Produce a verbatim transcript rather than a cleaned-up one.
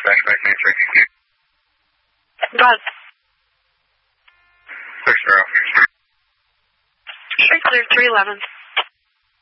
Flashback nine three. Go ahead. Six zero. Straight clear, three eleven.